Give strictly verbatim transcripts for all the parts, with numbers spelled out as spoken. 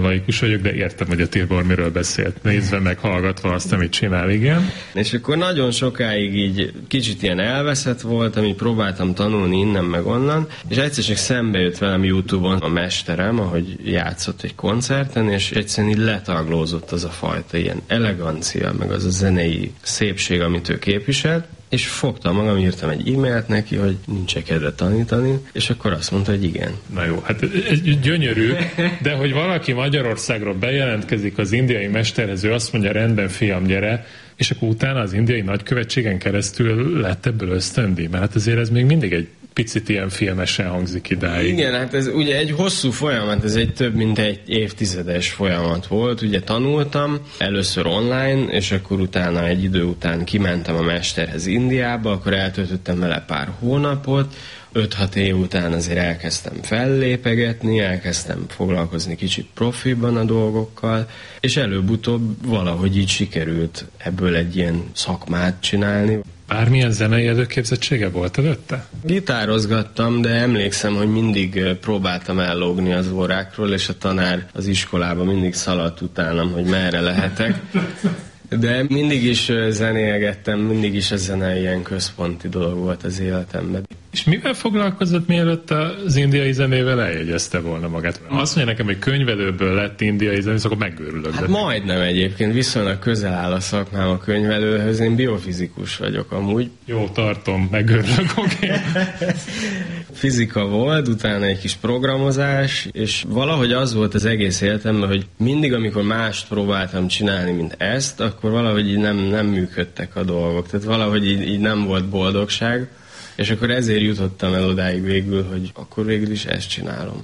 laikus vagyok, de értem, hogy a Tibor miről beszélt. Nézve meg, hallgatva azt, amit csinál, igen. És akkor nagyon sokáig így kicsit ilyen elveszett volt, amit próbáltam tanulni innen meg onnan, és egyszer csak szembe jött velem YouTube-on a mesterem, ahogy játszott egy koncerten, és egyszerűen így letaglózott az a fajta ilyen elegancia, meg az a zenei szépség, amit ő képviselt, és fogtam magam, írtam egy e-mailt neki, hogy nincs kedve tanítani, és akkor azt mondta, hogy igen. Na jó, hát ez gyönyörű, de hogy valaki Magyarországról bejelentkezik az indiai mesterhez, ő azt mondja, rendben, fiam, gyere, és akkor utána az indiai nagykövetségen keresztül lett ebből ösztöndíj, mert hát azért ez még mindig egy picit ilyen filmesen hangzik idáig. Igen, hát ez ugye egy hosszú folyamat, ez egy több mint egy évtizedes folyamat volt. Ugye tanultam először online, és akkor utána egy idő után kimentem a mesterhez Indiába, akkor eltöltöttem vele pár hónapot, öt-hat év után azért elkezdtem fellépegetni, elkezdtem foglalkozni kicsit profiban a dolgokkal, és előbb-utóbb valahogy így sikerült ebből egy ilyen szakmát csinálni. Bármilyen zenei előképzettsége volt előtte? Gitározgattam, de emlékszem, hogy mindig próbáltam ellógni az órákról, és a tanár az iskolában mindig szaladt utánam, hogy merre lehetek. De mindig is zenélgettem, mindig is a zene ilyen központi dolog volt az életemben. És mivel foglalkozott, mielőtt az indiai zenével eljegyezte volna magát? Azt mondja nekem, hogy könyvelőből lett indiai zenész, akkor megőrülök. Hát de... majdnem egyébként, viszonylag közel áll a szakmám a könyvelőhöz, én biofizikus vagyok amúgy. Jó, tartom, megőrülök, oké. Okay. Fizika volt, utána egy kis programozás, és valahogy az volt az egész életemben, hogy mindig, amikor mást próbáltam csinálni, mint ezt, akkor valahogy így nem, nem működtek a dolgok. Tehát valahogy így, így nem volt boldogság, és akkor ezért jutottam el odáig végül, hogy akkor végül is ezt csinálom.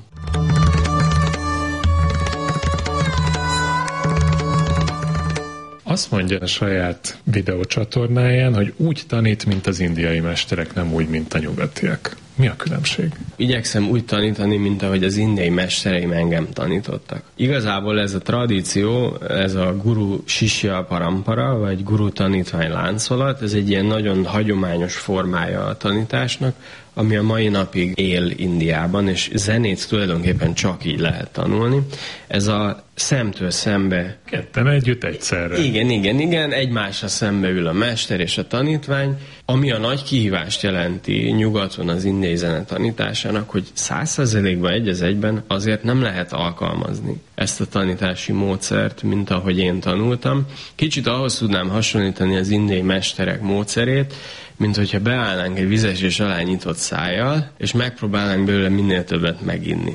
Azt mondja a saját videócsatornáján, hogy úgy tanít, mint az indiai mesterek, nem úgy, mint a nyugatiak. Mi a különbség? Igyekszem úgy tanítani, mint ahogy az indiai mestereim engem tanítottak. Igazából ez a tradíció, ez a guru sisya parampara, vagy guru tanítvány láncolat, ez egy ilyen nagyon hagyományos formája a tanításnak, ami a mai napig él Indiában, és zenét tulajdonképpen csak így lehet tanulni. Ez a szemtől szembe... Ketten együtt egyszerre. Igen, igen, igen, egymásra szembe ül a mester és a tanítvány, ami a nagy kihívást jelenti nyugaton az indiai zene tanításának, hogy száz százalékban egy az egyben azért nem lehet alkalmazni ezt a tanítási módszert, mint ahogy én tanultam. Kicsit ahhoz tudnám hasonlítani az indiai mesterek módszerét, mint hogyha beállnánk egy vizesés alá nyitott szájjal, és megpróbálnánk belőle minél többet meginni.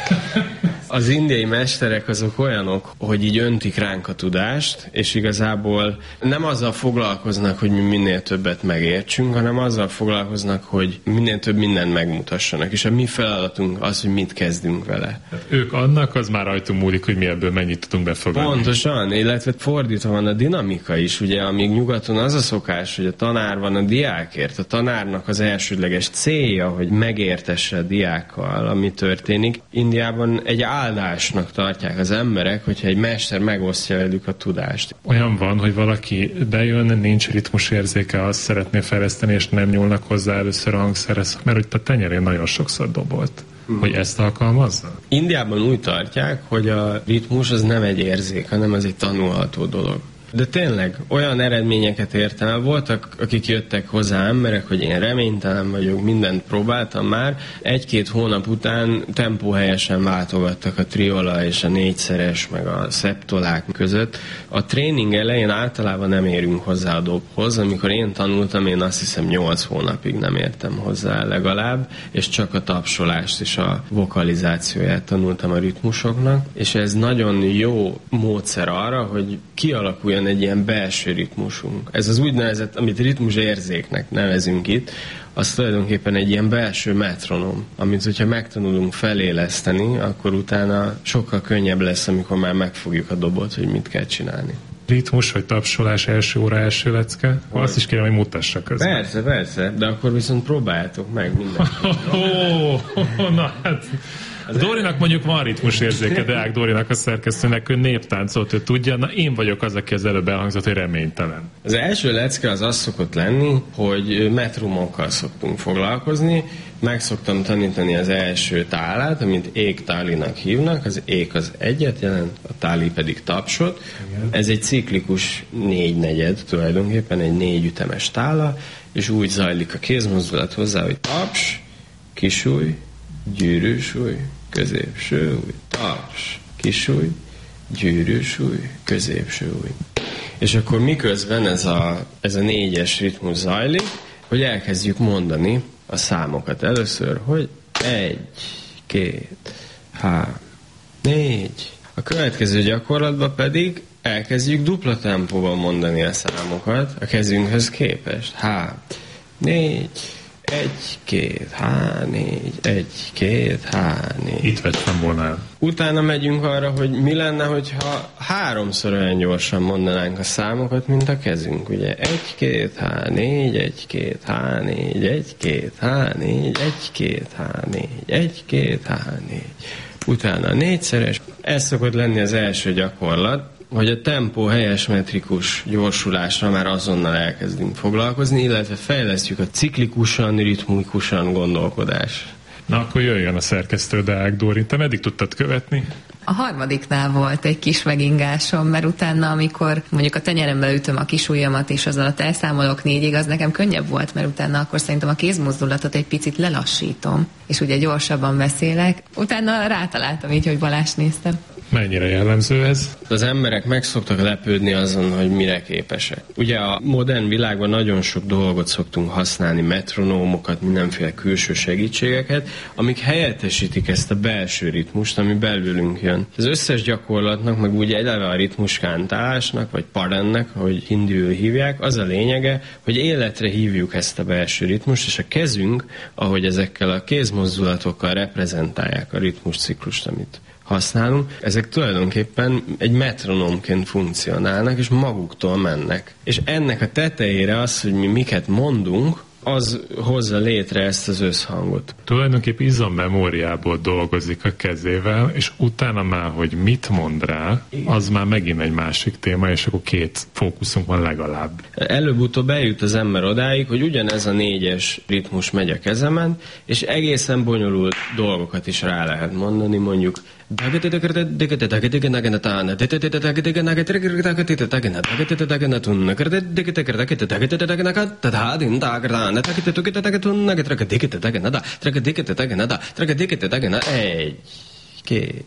Az indiai mesterek azok olyanok, hogy így öntik ránk a tudást, és igazából nem azzal foglalkoznak, hogy mi minél többet megértsünk, hanem azzal foglalkoznak, hogy minél több mindent megmutassanak. És a mi feladatunk az, hogy mit kezdünk vele. Hát ők annak, az már rajtunk múlik, hogy mi ebből mennyit tudunk befogadni. Pontosan, illetve fordítva van a dinamika is, ugye, amíg nyugaton az a szokás, hogy a tanár van a diákért. A tanárnak az elsődleges célja, hogy megértesse a diákkal, ami történik. Indiában egy áldásnak tartják az emberek, hogyha egy mester megosztja velük a tudást. Olyan van, hogy valaki bejön, nincs ritmusérzéke, azt szeretné fejleszteni, és nem nyúlnak hozzá először a hangszerhez, mert hogy a tenyerén nagyon sokszor dobolt. Hmm. Hogy ezt alkalmazza? Indiában úgy tartják, hogy a ritmus az nem egy érzék, hanem ez egy tanulható dolog. De tényleg olyan eredményeket értem el. Voltak, akik jöttek hozzá emberek, hogy én reménytelen vagyok, mindent próbáltam már. Egy-két hónap után tempóhelyesen váltogattak a triola és a négyszeres, meg a szeptolák között. A tréning elején általában nem érünk hozzá a dobhoz. Amikor én tanultam, én azt hiszem nyolc hónapig nem értem hozzá legalább, és csak a tapsolást és a vokalizációját tanultam a ritmusoknak. És ez nagyon jó módszer arra, hogy kialakuljon egy ilyen belső ritmusunk. Ez az úgynevezett, amit ritmusérzéknek nevezünk itt, az tulajdonképpen egy ilyen belső metronom, amit hogyha megtanulunk feléleszteni, akkor utána sokkal könnyebb lesz, amikor már megfogjuk a dobot, hogy mit kell csinálni. Ritmus vagy tapsolás első óra, első lecke? Hogy? Azt is kérem, hogy mutassa közben. Persze, persze, de akkor viszont próbáljátok meg mindenki. Oh, oh, na hát... Dórinak mondjuk van ritmusérzéke, Deák Dórinak a szerkesztőnek, ő néptáncot, ő tudja, na én vagyok az, aki az előbb elhangzott, hogy reménytelen. Az első lecke az az szokott lenni, hogy metrumokkal szoktunk foglalkozni, meg szoktam tanítani az első tálát, amit ék-tálinak hívnak, az ék az egyet jelent, a táli pedig tapsot. Igen. Ez egy ciklikus négynegyed, tulajdonképpen egy négyütemes tála, és úgy zajlik a kézmozdulat hozzá, hogy taps, kisúly, gyűrűsúly, középső új, taps, kisúly, gyűrűsúly, középső új. És akkor miközben ez a, ez a négyes ritmus zajlik, hogy elkezdjük mondani a számokat először, hogy egy, két, három, négy. A következő gyakorlatban pedig elkezdjük dupla tempóban mondani a számokat a kezünkhöz képest. Három, négy, egy, két, há, négy, egy, két, há, négy. Itt vettem volna. Utána megyünk arra, hogy mi lenne, hogyha háromszor olyan gyorsan mondanánk a számokat, mint a kezünk. Ugye egy, két, há, négy, egy, két, há, négy, egy, két, há, négy, egy, két, há, négy, egy, két, há, négy. Utána négyszeres. Ez szokott lenni az első gyakorlat, hogy a tempó helyes metrikus gyorsulásra már azonnal elkezdünk foglalkozni, illetve fejlesztjük a ciklikusan, ritmikusan gondolkodás. Na akkor jöjjön a szerkesztő Deák Dóri. Te meddig tudtad követni? A harmadiknál volt egy kis megingásom, mert utána, amikor mondjuk a tenyerembe ütöm a kis ujjamat, és az alatt elszámolok négyig, az nekem könnyebb volt, mert utána akkor szerintem a kézmozdulatot egy picit lelassítom, és ugye gyorsabban beszélek. Utána rátaláltam így, hogy Balázs néztem. Mennyire jellemző ez? Az emberek meg szoktak lepődni azon, hogy mire képesek. Ugye a modern világban nagyon sok dolgot szoktunk használni, metronómokat, mindenféle külső segítségeket, amik helyettesítik ezt a belső ritmust, ami belülünk jön. Az összes gyakorlatnak, meg úgy eleve a ritmuskántálásnak, vagy parennek, ahogy hindiül hívják, az a lényege, hogy életre hívjuk ezt a belső ritmust, és a kezünk, ahogy ezekkel a kézmozdulatokkal reprezentálják a ritmusciklust, amit használunk, ezek tulajdonképpen egy metronómként funkcionálnak, és maguktól mennek. És ennek a tetejére az, hogy mi miket mondunk, az hozza létre ezt az összhangot. Tulajdonképpen izommemóriából dolgozik a kezével, és utána már, hogy mit mond rá, az már megint egy másik téma, és akkor két fókuszunk van legalább. Előbb-utóbb eljut az ember odáig, hogy ugyanez a négyes ritmus megy a kezemen, és egészen bonyolult dolgokat is rá lehet mondani, mondjuk egy, két,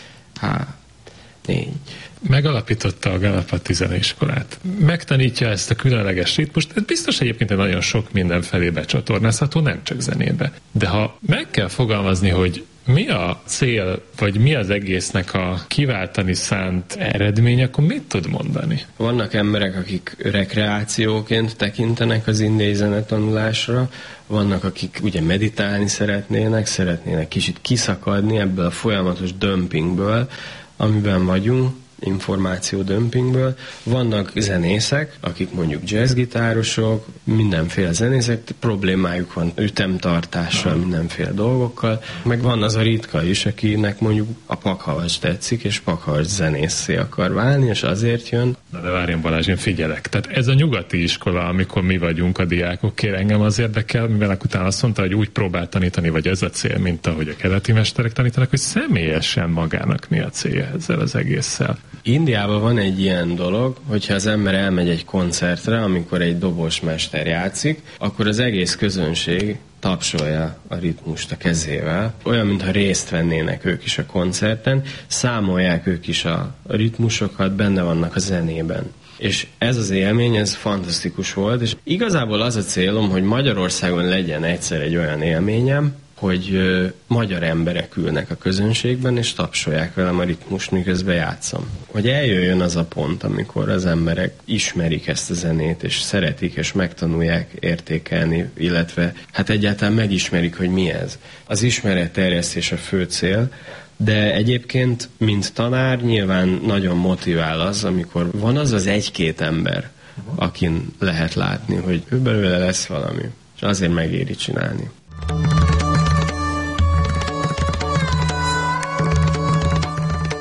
há, négy. Megalapította a Gallapati zeneiskolát. Megtanítja ezt a különleges ritmust, ez biztos egyébként nagyon sok mindenfelé becsatornázható, nem csak zenébe. De ha meg kell fogalmazni, hogy mi a cél, vagy mi az egésznek a kiváltani szánt eredmény, akkor mit tud mondani? Vannak emberek, akik rekreációként tekintenek az indiai zenetanulásra, vannak, akik ugye meditálni szeretnének, szeretnének kicsit kiszakadni ebből a folyamatos dömpingből, amiben vagyunk, információ dömpingből. Vannak zenészek, akik mondjuk jazzgitárosok, mindenféle zenészek, problémájuk van ütemtartással, mindenféle dolgokkal, meg van az a ritka is, akinek mondjuk a pakhavas tetszik, és pakhavas zenészé akar válni, és azért jön. Na de várjon Balázs, én figyelek. Tehát ez a nyugati iskola, amikor mi vagyunk a diákok, kér engem az érdekel, mivel utána azt mondta, hogy úgy próbál tanítani, vagy ez a cél, mint ahogy a keleti mesterek tanítanak, hogy személyesen magának mi a célja ezzel az egésszel. Indiában van egy ilyen dolog, hogyha az ember elmegy egy koncertre, amikor egy dobosmester játszik, akkor az egész közönség tapsolja a ritmust a kezével. Olyan, mintha részt vennének ők is a koncerten, számolják ők is a ritmusokat, benne vannak a zenében. És ez az élmény, ez fantasztikus volt, és igazából az a célom, hogy Magyarországon legyen egyszer egy olyan élményem, hogy ö, magyar emberek ülnek a közönségben, és tapsolják velem a ritmust, miközben játszom. Hogy eljöjjön az a pont, amikor az emberek ismerik ezt a zenét, és szeretik, és megtanulják értékelni, illetve hát egyáltalán megismerik, hogy mi ez. Az ismeretterjesztés a fő cél, de egyébként, mint tanár, nyilván nagyon motivál az, amikor van az az egy-két ember, akin lehet látni, hogy ő belőle lesz valami, és azért megéri csinálni. A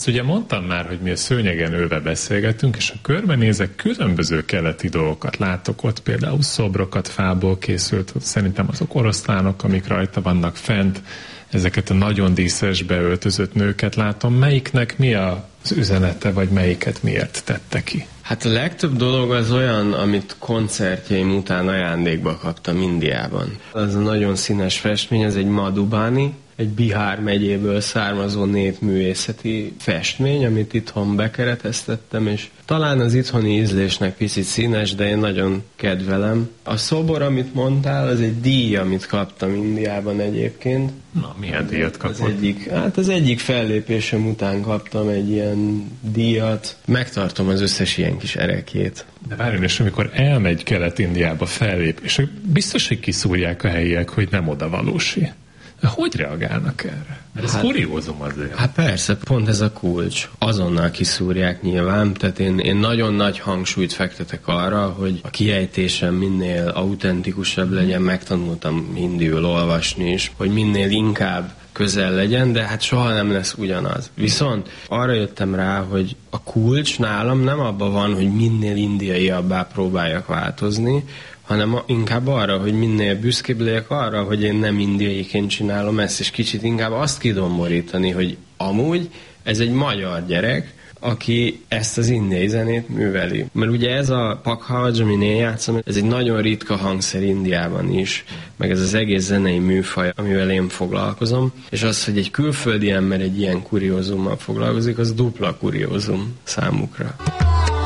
Azt ugye mondtam már, hogy mi a szőnyegen ülve beszélgetünk, és ha körbenézek, különböző keleti dolgokat látok ott, például szobrokat fából készült, szerintem azok oroszlánok, amik rajta vannak fent, ezeket a nagyon díszesbe öltözött nőket látom. Melyiknek mi az üzenete, vagy melyiket miért tette ki? Hát a legtöbb dolog az olyan, amit koncertjeim után ajándékba kaptam Indiában. Az a nagyon színes festmény, ez egy Madhubani, egy Bihár megyéből származó népművészeti festmény, amit itthon bekereteztettem, és talán az itthoni ízlésnek picit színes, de én nagyon kedvelem. A szobor, amit mondtál, az egy díj, amit kaptam Indiában egyébként. Na, milyen díjat kapott? Az egyik, hát az egyik fellépésem után kaptam egy ilyen díjat. Megtartom az összes ilyen kis erekét. De várjon, és amikor elmegy Kelet-Indiába fellép, és biztos, hogy kiszúrják a helyiek, hogy nem oda valósi. Hogy reagálnak erre? Mert ez hát, kuriózum azért. Hát persze, pont ez a kulcs. Azonnal kiszúrják nyilván, tehát én, én nagyon nagy hangsúlyt fektetek arra, hogy a kiejtésem minél autentikusabb legyen, megtanultam hindiül olvasni is, hogy minél inkább közel legyen, de hát soha nem lesz ugyanaz. Viszont arra jöttem rá, hogy a kulcs nálam nem abban van, hogy minél indiaiabbá próbáljak változni, hanem inkább arra, hogy minél büszkébb legyek arra, hogy én nem indiaiként csinálom ezt, és kicsit inkább azt kidomborítani, hogy amúgy ez egy magyar gyerek, aki ezt az indiai zenét műveli. Mert ugye ez a pakhavaj, amin én játszom, ez egy nagyon ritka hangszer Indiában is, meg ez az egész zenei műfaj, amivel én foglalkozom, és az, hogy egy külföldi ember egy ilyen kuriózummal foglalkozik, az dupla kuriózum számukra.